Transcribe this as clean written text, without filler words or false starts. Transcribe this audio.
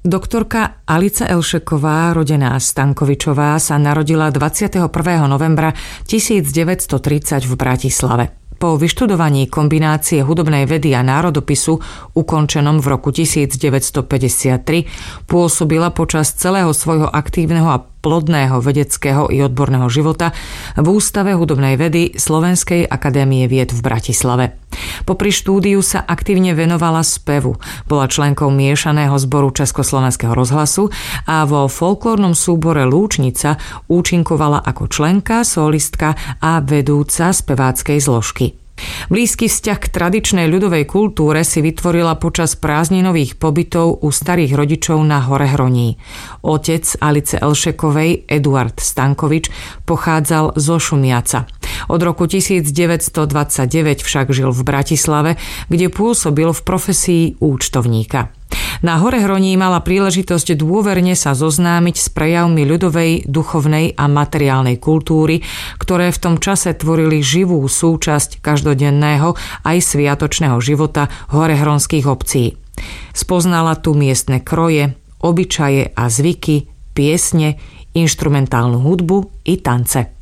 Doktorka Alica Elšeková, rodená Stankovičová, sa narodila 21. novembra 1930 v Bratislave. Po vyštudovaní kombinácie hudobnej vedy a národopisu, ukončenom v roku 1953, pôsobila počas celého svojho aktívneho a plodného vedeckého i odborného života v Ústave hudobnej vedy Slovenskej akadémie vied v Bratislave. Popri štúdiu sa aktívne venovala spevu. Bola členkou miešaného zboru Československého rozhlasu a vo folklórnom súbore Lúčnica účinkovala ako členka, solistka a vedúca speváckej zložky. Blízky vzťah k tradičnej ľudovej kultúre si vytvorila počas prázdninových pobytov u starých rodičov na Horehroní. Otec Alice Elšekovej, Eduard Stankovič, pochádzal zo Šumiaca. Od roku 1929 však žil v Bratislave, kde pôsobil v profesii účtovníka. Na Horehroní mala príležitosť dôverne sa zoznámiť s prejavmi ľudovej, duchovnej a materiálnej kultúry, ktoré v tom čase tvorili živú súčasť každodenného aj sviatočného života horehronských obcí. Spoznala tu miestne kroje, obyčaje a zvyky, piesne, inštrumentálnu hudbu i tance.